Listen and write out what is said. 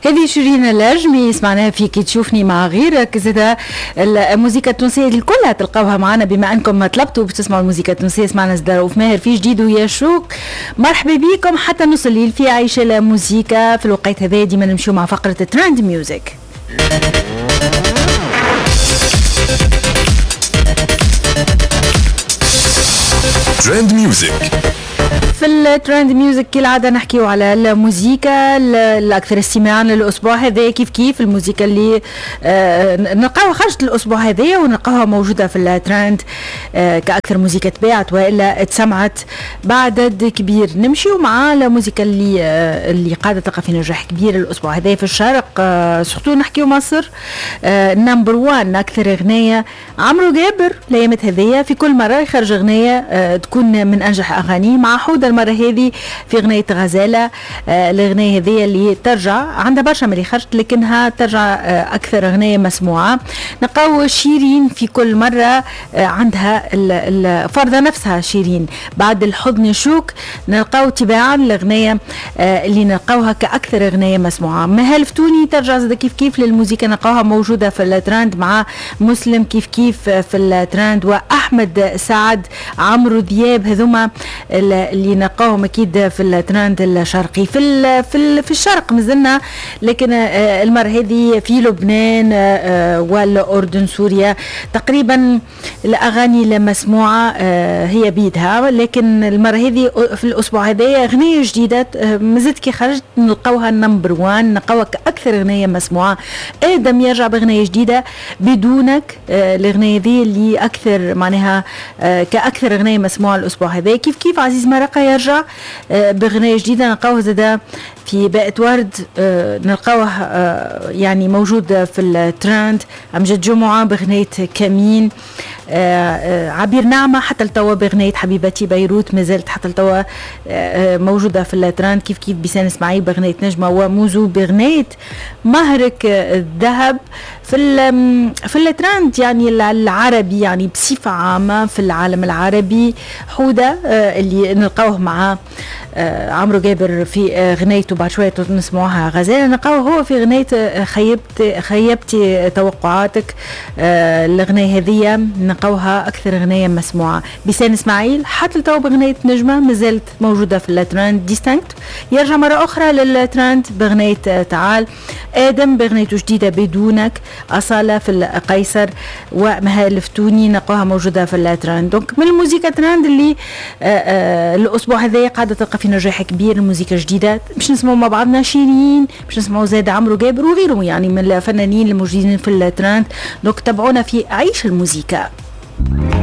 هذه شيرين اللاجمي سمعناها في كي تشوفني مع غيرك. زاد الموسيقى التونسية الكلها تلقاوها معنا بما أنكم طلبتوا باش تسمعوا الموسيقى التونسية. سمعنا زاد رؤوف ماهر في جديد ويا شوق. مرحبا بكم حتى نص الليل في عيش الموسيقى. في الوقت هذا ديما نمشيو مع فقرة ترند ميوزك. ترند ميوزك. في الترند ميوزك كالعادة نحكيو على الموسيقى الأكثر استماعا للأسبوع هذا. كيف الموسيقى اللي نلقاوها خرجت الأسبوع هذا ونلقاوها موجودة في الترند كأكثر موسيقى تباعت وإلا اتسمعت بعدد كبير. نمشيو مع الموسيقى اللي قاعدة تلقى في نجاح كبير الأسبوع هذا في الشرق. سورتو نحكيو مصر. نمبر 1 أكثر أغنية عمرو جابر الأيامات هذية. في كل مرة يخرج أغنية تكون من أنجح أغانيه مع حودة المرة هذه في أغنية غزالة. الأغنية هذه اللي ترجع عندها برشا ملي خرجت لكنها ترجع أكثر أغنية مسموعة. نلقاو شيرين في كل مرة عندها فرضة نفسها شيرين بعد الحضن شوك. نلقاو تباعا الأغنية اللي نلقاوها كأكثر أغنية مسموعة. مهال فتوني ترجع زاد كيف للموسيقى نلقاوها موجودة في الترند مع مسلم كيف في الترند وأحمد سعد عمرو دياب. هذوما اللي نلقاهم اكيد في الترند الشرقي. في الشرق مازلنا لكن المره هذه في لبنان والاردن سوريا تقريبا الاغاني المسموعه هي بيدها. لكن المره هذه في الاسبوع هذا اغنيه جديده مازلت كي خرجت نلقاوها نمبر 1 نلقاوها كاكثر اغنيه مسموعه. ادم يرجع باغنيه جديده بدونك. الاغنيه دي اللي اكثر معناها كاكثر اغنيه مسموعه الاسبوع هذا. كيف عزيز مرقة يرجع بغنية جديدة نلقاوه زادا في بائت ورد. نلقاوه يعني موجود في الترند. أمجد جمعة بغنية كمين. عبير نعمة حتى التوا بغنية حبيبتي بيروت مازالت حتى التوا موجودة في الترند. كيف بيسان اسماعيل بغنية نجمة وموزو بغنية مهرك الذهب في الترند يعني العربي يعني بصفة عامة في العالم العربي. حودة اللي نلقاوه مع عمرو جابر في غنيته بعد شوية نسمعوها غزالة. نلقاوه هو في غنية خيبتي توقعاتك. الغنية هذه نلقاوها أكثر غنية مسموعة. بيسان إسماعيل حتى تو بغنية نجمة مازالت موجودة في الترند. ديستانكت يرجع مرة أخرى للترند بغنية تعال. آدم بغنيته جديدة بدونك. أصالة في القيصر ومهال فتوني نلقاوها موجودة في الترند. دونك من الموسيقى ترند اللي الأسبوع هذا قاعدة تلقى في نجاح كبير. الموسيقى جديدة باش نسمعوا مع بعضنا شيرين باش نسمعوا زاد عمرو جابر وغيرهم يعني من الفنانين الموجودين في الترند. دونك تابعونا في عيش الموسيقى.